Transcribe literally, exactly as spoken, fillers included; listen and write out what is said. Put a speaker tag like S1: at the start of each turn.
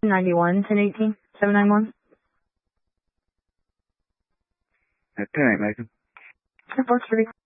S1: ninety-one, ten eighteen, seven nine one.
S2: At ten eight, Nathan.
S1: Report,